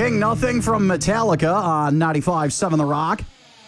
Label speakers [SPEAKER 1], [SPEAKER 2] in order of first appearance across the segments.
[SPEAKER 1] King Nothing from Metallica on 95.7 The Rock.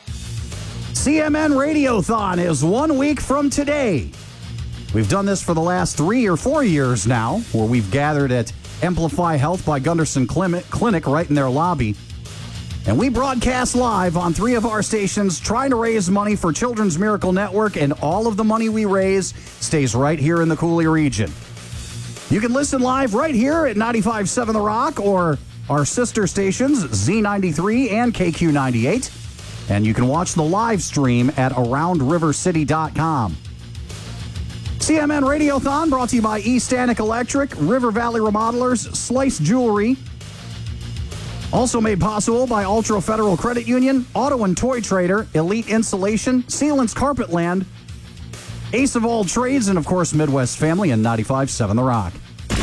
[SPEAKER 1] CMN Radiothon is 1 week from today. We've done this for the last 3 or 4 years now, where we've gathered at Amplify Health by Gunderson Clinic right in their lobby. And we broadcast live on 3 of our stations trying to raise money for Children's Miracle Network, and all of the money we raise stays right here in the Cooley region. You can listen live right here at 95.7 The Rock or our sister stations, Z93 and KQ98. And you can watch the live stream at AroundRiverCity.com. CMN Radiothon brought to you by East Stanek Electric, River Valley Remodelers, Slice Jewelry. Also made possible by Ultra Federal Credit Union, Auto and Toy Trader, Elite Insulation, Sealant's Carpetland, Ace of All Trades, and of course Midwest Family and 95.7 The Rock.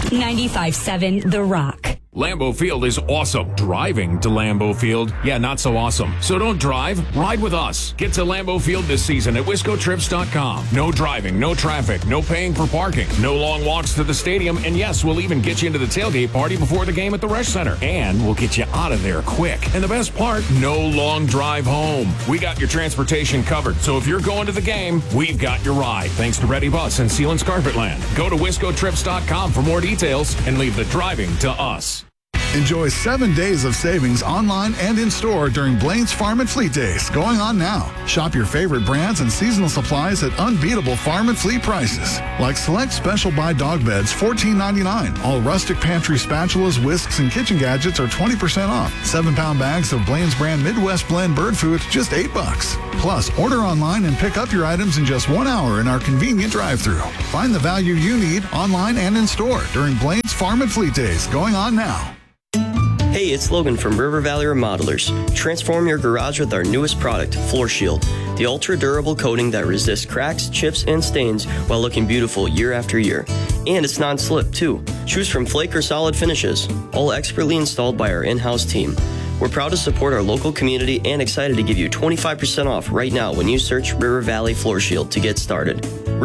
[SPEAKER 2] 95.7 The Rock.
[SPEAKER 3] Lambeau Field is awesome. Driving to Lambeau Field, yeah, not so awesome. So don't drive, ride with us. Get to Lambeau Field this season at WiscoTrips.com. No driving, no traffic, no paying for parking, no long walks to the stadium, and yes, we'll even get you into the tailgate party before the game at the Resch Center. And we'll get you out of there quick. And the best part, no long drive home. We got your transportation covered, so if you're going to the game, we've got your ride. Thanks to Ready Bus and Sealant's Carpetland. Go to WiscoTrips.com for more details and leave the driving to us.
[SPEAKER 4] Enjoy 7 days of savings online and in-store during Blaine's Farm and Fleet Days, going on now. Shop your favorite brands and seasonal supplies at unbeatable farm and fleet prices. Like select special buy dog beds, $14.99. All rustic pantry spatulas, whisks, and kitchen gadgets are 20% off. 7-pound bags of Blaine's brand Midwest Blend bird food, just $8. Plus, order online and pick up your items in just 1 hour in our convenient drive-thru. Find the value you need online and in-store during Blaine's Farm and Fleet Days, going on now.
[SPEAKER 5] Hey, it's Logan from River Valley Remodelers. Transform your garage with our newest product, Floor Shield, the ultra-durable coating that resists cracks, chips, and stains while looking beautiful year after year. And it's non-slip, too. Choose from flake or solid finishes, all expertly installed by our in-house team. We're proud to support our local community and excited to give you 25% off right now when you search River Valley Floor Shield to get started.